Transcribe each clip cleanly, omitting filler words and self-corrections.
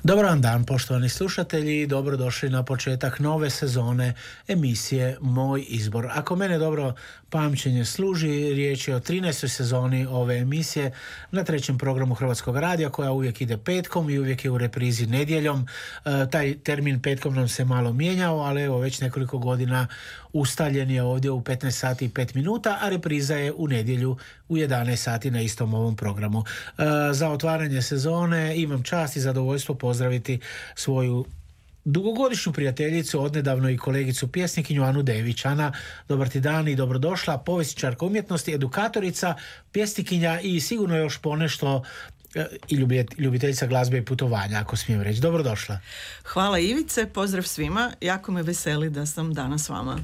Dobar vam dan, poštovani slušatelji, dobrodošli na početak nove sezone emisije Moj izbor. Ako mene dobro pamćenje služi, riječ je o 13. sezoni ove emisije na trećem programu Hrvatskog radija, koja uvijek ide petkom i uvijek je u reprizi nedjeljom. Taj termin petkom nam se malo mijenjao, ali evo već nekoliko godina ustaljen je ovdje u 15 sati i 5 minuta, a repriza je u nedjelju u 11 sati na istom ovom programu. Za otvaranje sezone imam čast i zadovoljstvo pozdraviti svoju dugogodišnju prijateljicu, odnedavno i kolegicu pjesnikinju Anu Dević. Ana, dobar ti dan i dobrodošla, povjesničarka umjetnosti, edukatorica, pjesnikinja i sigurno još ponešto i ljubiteljica glazbe i putovanja, ako smijem reći. Dobrodošla. Hvala Ivice, pozdrav svima, jako me veseli da sam danas s vama.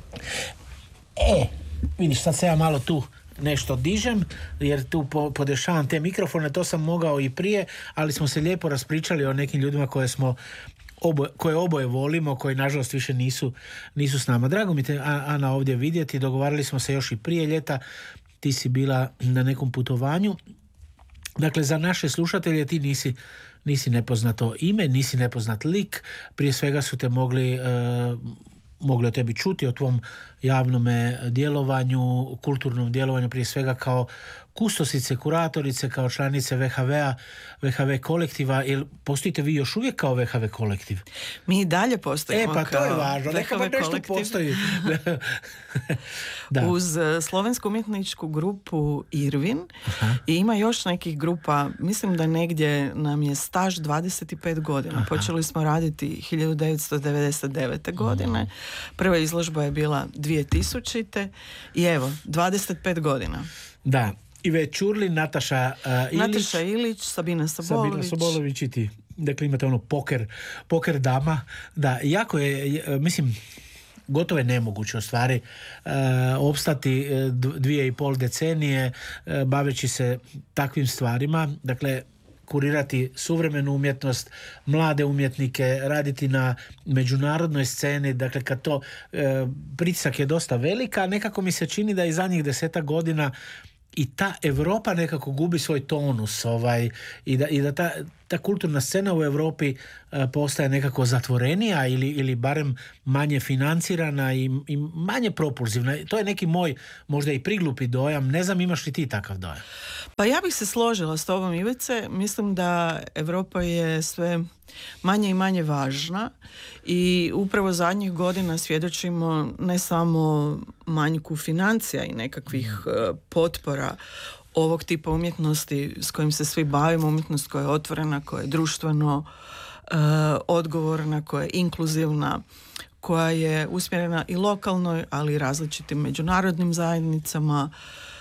Vidiš, sad se ja malo tu nešto dižem, jer tu podešavam te mikrofone, to sam mogao i prije, ali smo se lijepo raspričali o nekim ljudima koje oboje volimo, koji nažalost više nisu s nama. Drago mi te, Ana, ovdje vidjeti. Dogovarali smo se još i prije ljeta. Ti si bila na nekom putovanju. Dakle, za naše slušatelje ti nisi nepoznato ime, nisi nepoznat lik. Prije svega su te mogli o tebi čuti, o tvom javnome djelovanju, kulturnom djelovanju, prije svega kao kustosice, kuratorice, kao članice VHV kolektiva. Ili postojite vi još uvijek kao VHV kolektiv? Mi i dalje postojimo pa kao to je važno. VHV kolektiv. Postoji. Da. Uz slovensku umjetničku grupu Irvin. Aha. I ima još nekih grupa, mislim da negdje nam je staž 25 godina. Aha. Počeli smo raditi 1999. godine. Prva izložba je bila 2000. I evo, 25 godina. Da. Ive Ćurlin, Nataša Ilić, Sabina Sobolović i ti. Dakle, imate ono poker dama. Da, jako je, mislim, gotovo je nemoguće u stvari opstati 2,5 decenije baveći se takvim stvarima. Dakle, kurirati suvremenu umjetnost, mlade umjetnike, raditi na međunarodnoj sceni. Dakle, kad to pritisak je dosta velika, nekako mi se čini da i zadnjih 10 godina i ta Europa nekako gubi svoj tonus i da ta kulturna scena u Europi postaje nekako zatvorenija ili barem manje financirana i manje propulzivna. To je neki moj možda i priglupi dojam. Ne znam, imaš li ti takav dojam? Pa ja bih se složila s tobom, Ivice. Mislim da Europa je sve manje i manje važna i upravo zadnjih godina svjedočimo ne samo manjku financija i nekakvih potpora ovog tipa umjetnosti s kojim se svi bavimo, umjetnost koja je otvorena, koja je društveno odgovorna, koja je inkluzivna, koja je usmjerena i lokalnoj, ali i različitim međunarodnim zajednicama.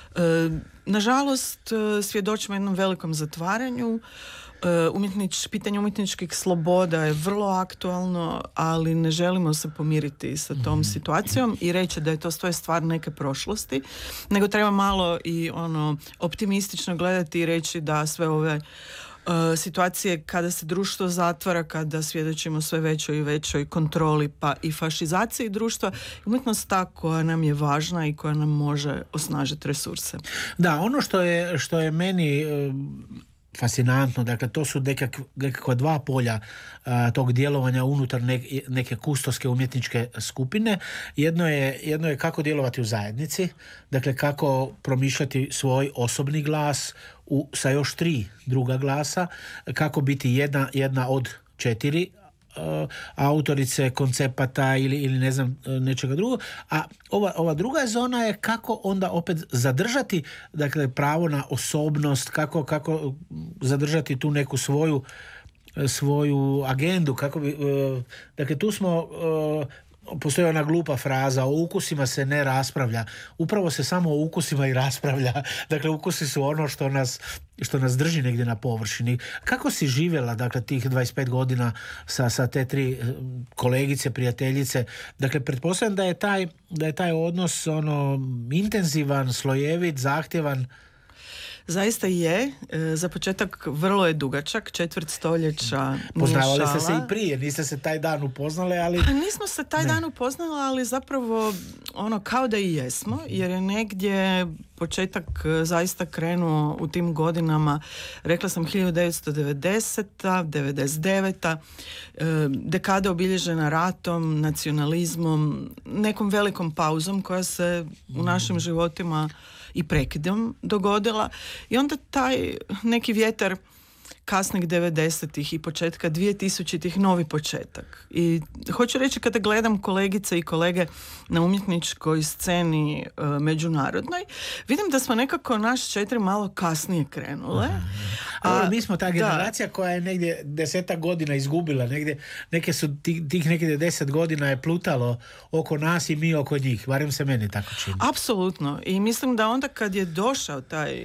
Nažalost, svjedočimo jednom velikom zatvaranju. Pitanje umjetničkih sloboda je vrlo aktualno, ali ne želimo se pomiriti sa tom situacijom i reći da je to sve stvar neke prošlosti, nego treba malo i optimistično gledati i reći da sve ove situacije kada se društvo zatvara, kada svjedočimo sve većoj i većoj kontroli pa i fašizaciji društva, umjetnost ta koja nam je važna i koja nam može osnažiti resurse. Da, ono što je meni fascinantno, dakle to su nekakva dva polja tog djelovanja unutar neke kustoske umjetničke skupine. Jedno je kako djelovati u zajednici, dakle kako promišljati svoj osobni glas sa još 3 druga glasa, kako biti jedna od 4 autorice koncepata ili ne znam nečega drugog, a ova druga zona je kako onda opet zadržati, dakle, pravo na osobnost, kako zadržati tu neku svoju agendu, kako bi, dakle tu smo postoji ona glupa fraza, o ukusima se ne raspravlja. Upravo se samo o ukusima i raspravlja. Dakle, ukusi su ono što nas drži negdje na površini. Kako si živjela, dakle, tih 25 godina sa te 3 kolegice, prijateljice? Dakle, pretpostavljam da je taj odnos intenzivan, slojevit, zahtjevan. Zaista je. Za početak vrlo je dugačak, 4 stoljeća. Poznavali ste se i prije, niste se taj dan upoznali, ali... Nismo se taj dan upoznali, ali zapravo kao da i jesmo, jer je negdje početak zaista krenuo u tim godinama, rekla sam 1990. 99. Dekada obilježena ratom, nacionalizmom, nekom velikom pauzom koja se u našim životima i prekidom dogodila. I onda taj neki vjetar kasnih 90-ih i početka 2000-ih novi početak. I hoću reći, kada gledam kolegice i kolege na umjetničkoj sceni međunarodnoj, vidim da smo nekako naš 4 malo kasnije krenule. Mi smo ta generacija koja je negdje 10 godina izgubila, negdje, neke su tih negdje 10 godina je plutalo oko nas i mi oko njih, barem se meni tako čini. Apsolutno. I mislim da onda kad je došao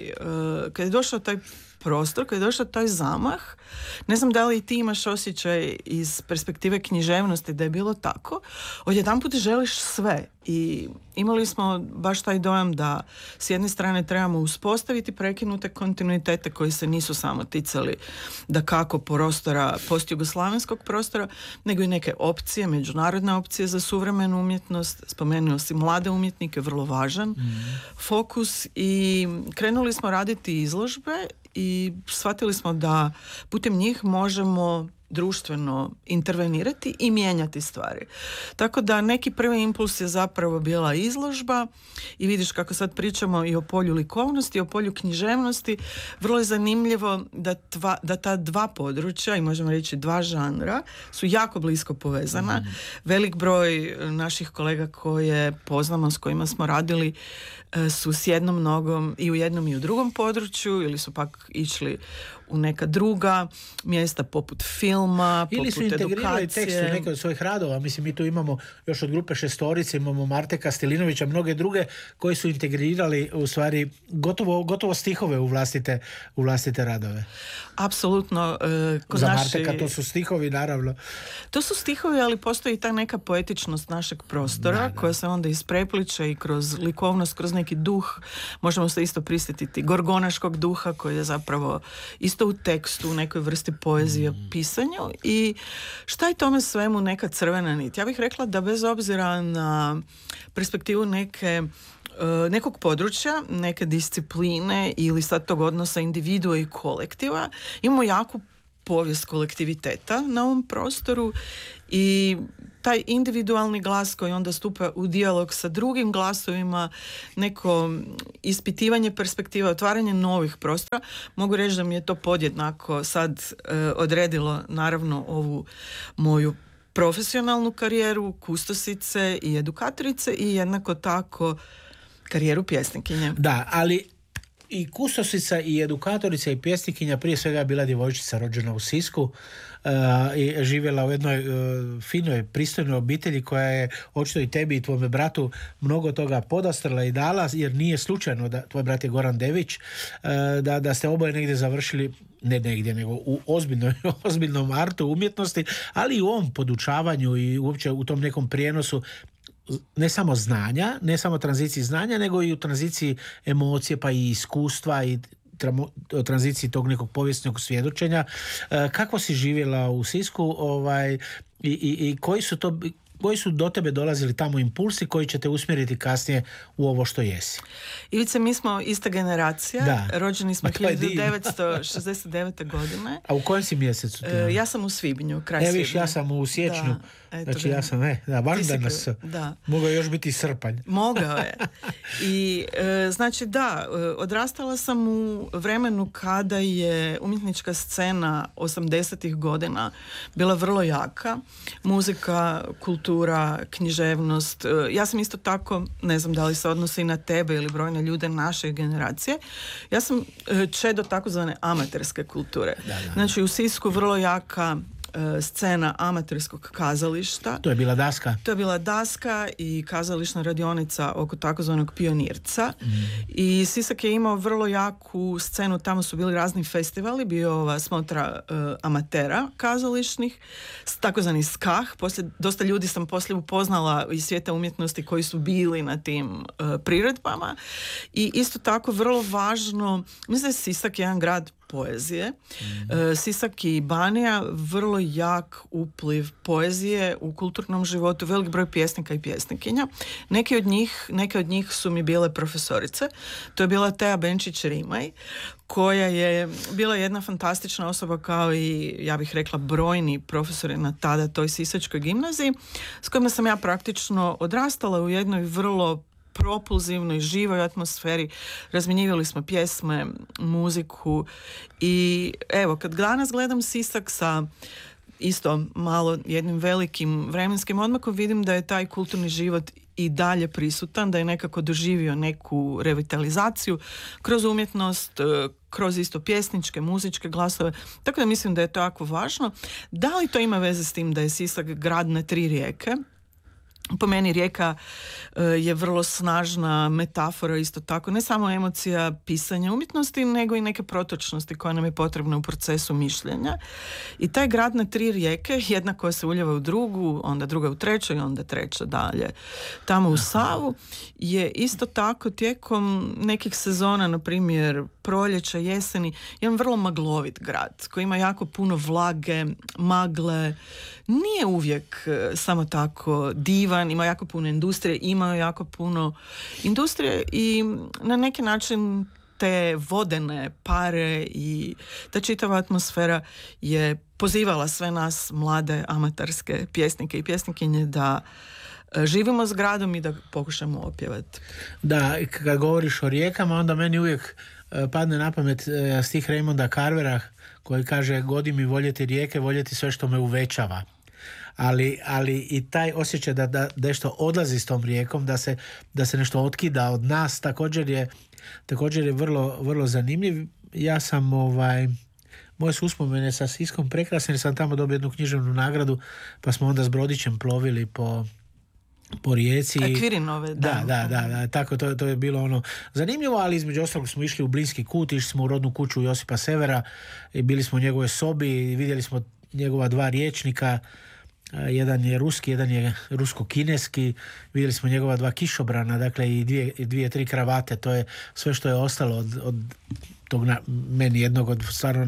taj prostor, kad je došao taj zamah, ne znam da li ti imaš osjećaj iz perspektive književnosti da je bilo tako, odjedanput želiš sve i imali smo baš taj dojam da s jedne strane trebamo uspostaviti prekinute kontinuitete koji se nisu samo ticali dakako prostora, postjugoslavenskog prostora, nego i neke opcije, međunarodne opcije za suvremenu umjetnost. Spomenuo si mlade umjetnike, vrlo važan fokus, i krenuli smo raditi izložbe i shvatili smo da putem njih možemo društveno intervenirati i mijenjati stvari. Tako da neki prvi impuls je zapravo bila izložba i vidiš kako sad pričamo i o polju likovnosti, o polju književnosti. Vrlo je zanimljivo da ta dva područja, i možemo reći 2 žanra, su jako blisko povezana. Velik broj naših kolega koje poznamo, s kojima smo radili, su s jednom nogom i u jednom i u drugom području, ili su pak išli u neka druga mjesta poput filma, ili poput edukacije. Ili su integrirali tekst u neke od svojih radova. Mislim, mi tu imamo još od grupe Šestorice, imamo Marteka Stilinovića, mnoge druge koji su integrirali u stvari gotovo stihove u vlastite radove. Apsolutno. Za Marteka to su stihovi, naravno. To su stihovi, ali postoji ta neka poetičnost našeg prostora koja se onda isprepliče i kroz likovnost, kroz neki duh. Možemo se isto prisjetiti gorgonaškog duha koji je zapravo isto u tekstu, u nekoj vrsti poezije, pisanju. I šta je tome svemu neka crvena nit? Ja bih rekla da bez obzira na perspektivu nekog područja, neke discipline ili sad tog odnosa individua i kolektiva, imamo jaku povijest kolektiviteta na ovom prostoru i taj individualni glas koji onda stupa u dijalog sa drugim glasovima, neko ispitivanje perspektiva, otvaranje novih prostora. Mogu reći da mi je to podjednako sad odredilo naravno ovu moju profesionalnu karijeru kustosice i edukatorice i jednako tako karijeru pjesnikinje. Da, ali i kustosica i edukatorica i pjesnikinja prije svega je bila djevojčica rođena u Sisku i živjela u jednoj finoj, pristojnoj obitelji koja je očito i tebi i tvome bratu mnogo toga podastrla i dala, jer nije slučajno da tvoj brat je Goran Dević, da ste oboje negdje završili, ne negdje, nego u ozbiljnom artu umjetnosti, ali i u ovom podučavanju i uopće u tom nekom prijenosu ne samo znanja, ne samo tranziciji znanja, nego i u tranziciji emocije, pa i iskustva i tranziciji tog nekog povijesnog svjedočenja. Kako si živjela u Sisku i koji su do tebe dolazili tamo impulsi koji će te usmjeriti kasnije u ovo što jesi? Ivice, mi smo ista generacija, rođeni smo 1969. godine. A u kojem si mjesecu? Ja sam u svibnju, kraj svibnja. Ja sam u siječnju. Znači ja sam, baš danas mogao još biti srpanj. Mogao je. I znači odrastala sam u vremenu kada je umjetnička scena 80-ih godina bila vrlo jaka. Muzika, kultura, književnost. Ja sam isto tako, ne znam da li se odnosi i na tebe ili brojne ljude naše generacije, ja sam čedo takozvane amaterske kulture. Znači u Sisku vrlo jaka scena amaterskog kazališta. To je bila daska? To je bila daska i kazališna radionica oko takozvanog Pionirca. I Sisak je imao vrlo jaku scenu, tamo su bili razni festivali, bio ova smotra amatera kazališnih, takozvani skah. Dosta ljudi sam poslije upoznala iz svijeta umjetnosti koji su bili na tim priredbama. I isto tako vrlo važno, mislim da je Sisak jedan grad poezije. Sisak i Banija vrlo jak upliv poezije u kulturnom životu, velik broj pjesnika i pjesnikinja. Neke od njih su mi bile profesorice. To je bila Teja Benčić-Rimaj, koja je bila jedna fantastična osoba kao i, ja bih rekla, brojni profesori na tada toj sisačkoj gimnaziji, s kojima sam ja praktično odrastala u jednoj vrlo propulzivnoj, živoj atmosferi. Razmjenjivali smo pjesme, muziku i evo, kad danas gledam Sisak sa isto malo jednim velikim vremenskim odmakom, vidim da je taj kulturni život i dalje prisutan, da je nekako doživio neku revitalizaciju kroz umjetnost, kroz isto pjesničke, muzičke glasove, tako da mislim da je to jako važno. Da li to ima veze s tim da je Sisak grad na 3 rijeke? Po meni rijeka je vrlo snažna metafora, isto tako, ne samo emocija pisanja umjetnosti, nego i neke protočnosti koja nam je potrebna u procesu mišljenja. I taj grad na 3 rijeke, jedna koja se uljeva u drugu, onda druga u treću i onda treća dalje tamo u Savu, je isto tako tijekom nekih sezona, na primjer proljeća, jeseni, jedan vrlo maglovit grad koji ima jako puno vlage, magle, nije uvijek samo tako divan, ima jako puno industrije, ima jako puno industrije i na neki način te vodene pare i ta čitava atmosfera je pozivala sve nas mlade amaterske pjesnike i pjesnikinje da živimo s gradom i da pokušamo opjevati. Da, kad govoriš o rijekama, onda meni uvijek padne na pamet stih Raymonda Carvera koji kaže: godi mi voljeti rijeke, voljeti sve što me uvećava. Ali i taj osjećaj da nešto odlazi s tom rijekom, da se nešto otkida od nas, također je vrlo, vrlo zanimljiv. Ja sam moje su uspomene sa Siskom prekrasne, jer sam tamo dobio jednu književnu nagradu, pa smo onda s brodićem plovili po rijeci. Kvirinove, da. Tako, to je bilo ono zanimljivo, ali između ostalog smo išli u Blinski kut, išli smo u rodnu kuću Josipa Severa i bili smo u njegovoj sobi i vidjeli smo njegova 2 rječnika. Jedan je ruski, jedan je rusko-kineski. Vidjeli smo njegova 2 kišobrana, dakle i 2-3 kravate. To je sve što je ostalo od tog meni jednog od stvarno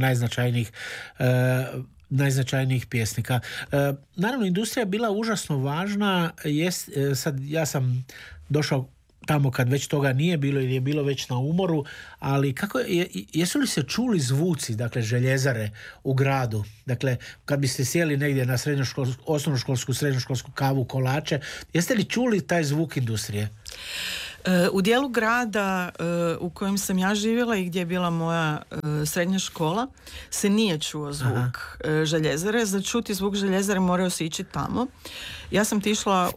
najznačajnijih pjesnika. Naravno, industrija je bila užasno važna. Sad ja sam došao tamo kad već toga nije bilo ili je bilo već na umoru, ali jesu li se čuli zvuci, dakle, željezare u gradu? Dakle, kad biste sjeli negdje na osnovnoškolsku, srednjoškolsku kavu, kolače, jeste li čuli taj zvuk industrije? U dijelu grada u kojem sam ja živjela i gdje je bila moja srednja škola se nije čuo zvuk željezare. Za čuti zvuk željezare morao se ići tamo. Ja sam išla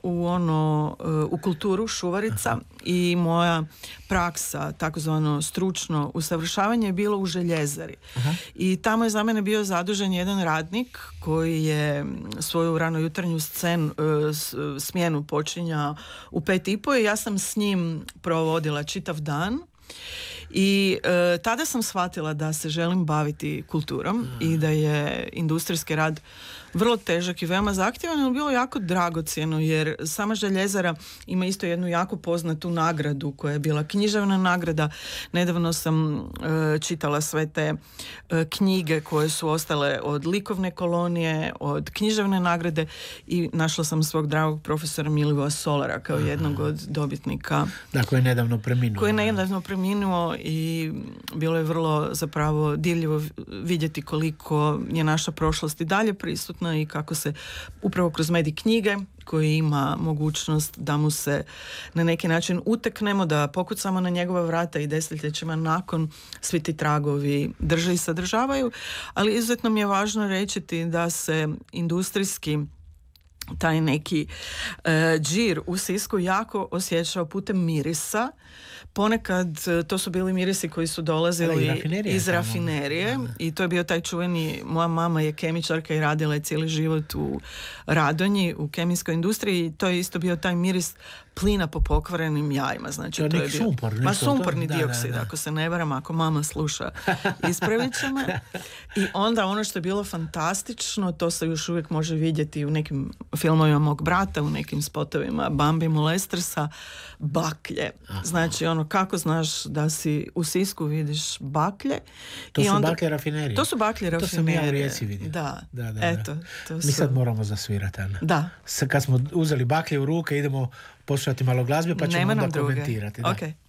u kulturu Šuvarica i moja praksa, takozvano stručno usavršavanje, je bilo u željezari. I tamo je za mene bio zadužen jedan radnik koji je svoju ranojutarnju smjenu počinjao u 5:30 i ja sam s njim provodila čitav dan. I tada sam shvatila da se želim baviti kulturom i da je industrijski rad vrlo težak i veoma zahtjevan, ali bilo jako dragocjeno, jer sama željezara ima isto jednu jako poznatu nagradu koja je bila književna nagrada. Nedavno sam čitala sve te knjige koje su ostale od likovne kolonije, od književne nagrade i našla sam svog dragog profesora Milivoja Solara kao jednog od dobitnika. Da, koji je nedavno preminuo. I bilo je vrlo zapravo divljivo vidjeti koliko je naša prošlost i dalje prisutna i kako se upravo kroz medij knjige, koji ima mogućnost da mu se na neki način uteknemo, da pokucamo na njegova vrata i desetljećima nakon svi ti tragovi drže i sadržavaju, ali izuzetno mi je važno reći da se industrijski taj neki džir u Sisku jako osjećao putem mirisa. Ponekad to su bili mirisi koji su dolazili iz rafinerije i to je bio taj čuveni, moja mama je kemičarka i radila je cijeli život u Radonji, u kemijskoj industriji i to je isto bio taj miris plina po pokvarenim jajima. Znači, to je bio sumpor. Sumporni dioksid, ako se ne varam, ako mama sluša, ispravit će me. I onda ono što je bilo fantastično, to se još uvijek može vidjeti u nekim filmovima mog brata, u nekim spotovima Bambi Molestersa, baklje. Znači, ono, kako znaš da si u Sisku vidiš baklje. To su baklje rafinerije. To su baklje rafinerije. To sam ja u Rijeci vidio. Da. Eto, to su... Mi sad moramo zasvirati, Ana. Da. Kad smo uzeli baklje u ruke, idemo poslušati malo glazbe, pa ćemo onda komentirati. Okay.